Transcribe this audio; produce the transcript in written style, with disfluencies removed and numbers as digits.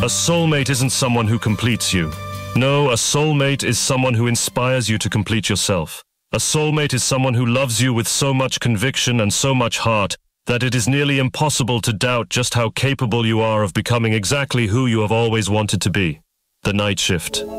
A soulmate isn't someone who completes you. No, a soulmate is someone who inspires you to complete yourself. A soulmate is someone who loves you with so much conviction and so much heart that it is nearly impossible to doubt just how capable you are of becoming exactly who you have always wanted to be. The Night Shift.